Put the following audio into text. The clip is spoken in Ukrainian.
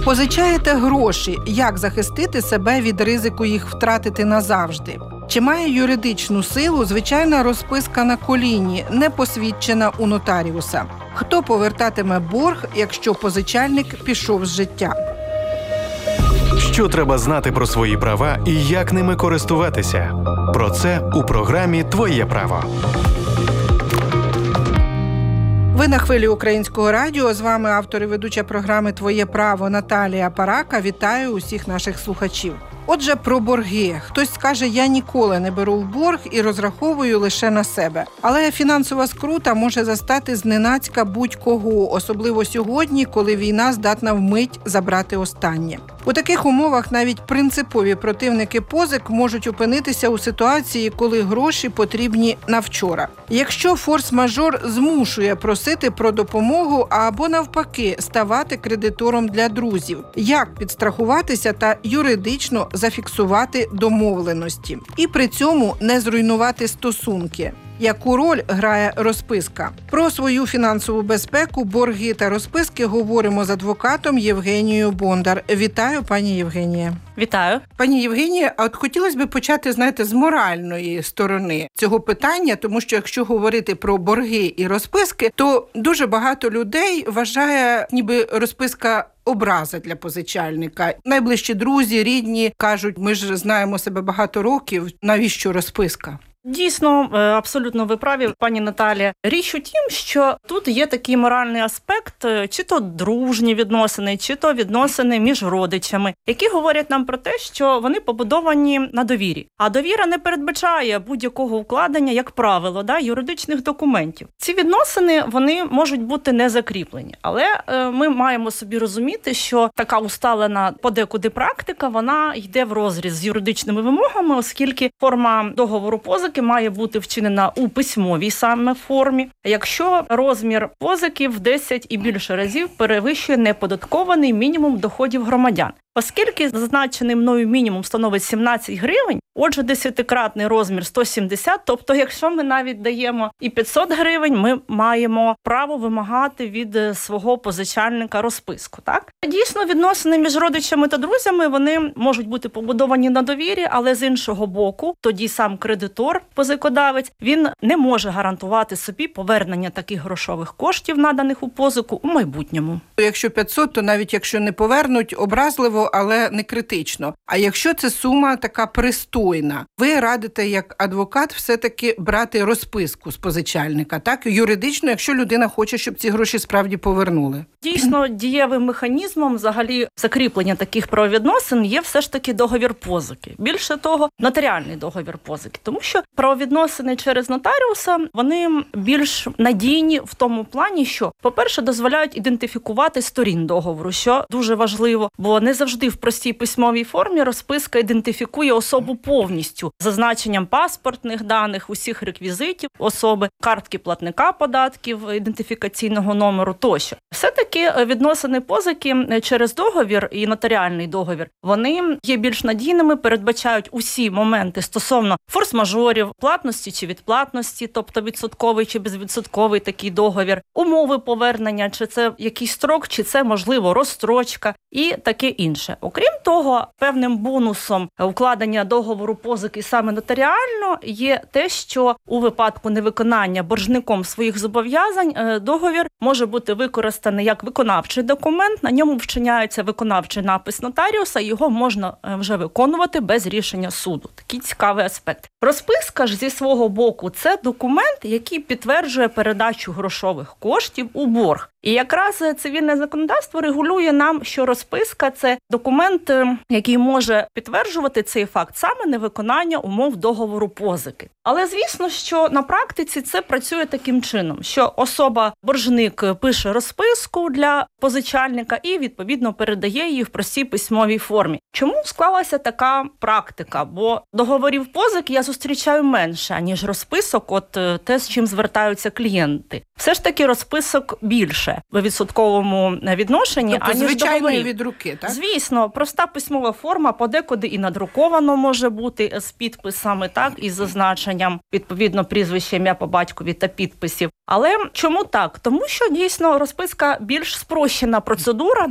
Позичаєте гроші. Як захистити себе від ризику їх втратити назавжди? Чи має юридичну силу звичайна розписка на коліні, не посвідчена у нотаріуса? Хто повертатиме борг, якщо позичальник пішов з життя? Що треба знати про свої права і як ними користуватися? Про це у програмі «Твоє право». Ви на хвилі Українського радіо. З вами автор і ведуча програми «Твоє право» Наталія Парака. Вітаю усіх наших слухачів. Отже, про борги. Хтось скаже, я ніколи не беру в борг і розраховую лише на себе. Але фінансова скрута може застати зненацька будь-кого, особливо сьогодні, коли війна здатна вмить забрати останнє. У таких умовах навіть принципові противники позик можуть опинитися у ситуації, коли гроші потрібні на вчора. Якщо форс-мажор змушує просити про допомогу або навпаки ставати кредитором для друзів, як підстрахуватися та юридично зафіксувати домовленості і при цьому не зруйнувати стосунки? Яку роль грає розписка? Про свою фінансову безпеку, борги та розписки говоримо з адвокатом Євгенією Бондар. Вітаю, пані Євгенія. Вітаю. Пані Євгенія, а от хотілося б почати, з моральної сторони цього питання, тому що якщо говорити про борги і розписки, то дуже багато людей вважає, ніби розписка образа для позичальника. Найближчі друзі, рідні кажуть, ми ж знаємо себе багато років, навіщо розписка? Дійсно, абсолютно ви праві, пані Наталія. Річ у тім, що тут є такий моральний аспект, чи то дружні відносини, чи то відносини між родичами, які говорять нам про те, що вони побудовані на довірі. А довіра не передбачає будь-якого укладення, як правило, юридичних документів. Ці відносини, вони можуть бути не закріплені. Але ми маємо собі розуміти, що така усталена подекуди практика, вона йде в розріз з юридичними вимогами, оскільки форма договору позики має бути вчинена у письмовій саме формі, якщо розмір позики в 10 і більше разів перевищує неподаткований мінімум доходів громадян. Оскільки зазначений мною мінімум становить 17 гривень, отже, 10-кратний розмір 170, тобто якщо ми навіть даємо і 500 гривень, ми маємо право вимагати від свого позичальника розписку. Так? Дійсно, відносини між родичами та друзями, вони можуть бути побудовані на довірі, але з іншого боку, тоді сам кредитор, позикодавець, він не може гарантувати собі повернення таких грошових коштів, наданих у позику, у майбутньому. Якщо 500, то навіть якщо не повернуть, образливо, але не критично. А якщо це сума така пристойна, ви радите як адвокат все-таки брати розписку з позичальника, так? Юридично, якщо людина хоче, щоб ці гроші справді повернули. Дійсно, дієвим механізмом взагалі закріплення таких правовідносин є все ж таки договір позики. Більше того, нотаріальний договір позики. Тому що правовідносини через нотаріуса, вони більш надійні в тому плані, що, по-перше, дозволяють ідентифікувати сторін договору, що дуже важливо, бо не завжди в простій письмовій формі розписка ідентифікує особу повністю, зазначенням паспортних даних, усіх реквізитів особи, картки платника податків, ідентифікаційного номеру тощо. Все-таки відносини позики через договір і нотаріальний договір, вони є більш надійними, передбачають усі моменти стосовно форс-мажорів, платності чи відплатності, тобто відсотковий чи безвідсотковий такий договір, умови повернення, чи це якийсь строк, чи це, можливо, розстрочка і таке інше. Окрім того, певним бонусом укладення договору позики саме нотаріально є те, що у випадку невиконання боржником своїх зобов'язань договір може бути використаний як виконавчий документ, на ньому вчиняється виконавчий напис нотаріуса, і його можна вже виконувати без рішення суду. Такий цікавий аспект. Розписка ж зі свого боку – це документ, який підтверджує передачу грошових коштів у борг. І якраз цивільне законодавство регулює нам, що розписка – це документ, який може підтверджувати цей факт саме невиконання умов договору позики. Але, звісно, що на практиці це працює таким чином, що особа-боржник пише розписку для позичальника і, відповідно, передає її в простій письмовій формі. Чому склалася така практика? Бо договорів позики я зустрічаю менше, ніж розписок, те, з чим звертаються клієнти. Все ж таки розписок більше в відсотковому відношенні, тобто, аніж звичайної договорів. від руки, так? Звісно, проста письмова форма подекуди і надруковано може бути з підписами, так, із зазначенням, відповідно, прізвища, ім'я по батькові та підписів. Але чому так? Тому що, дійсно, розписка більш спрощена процедура,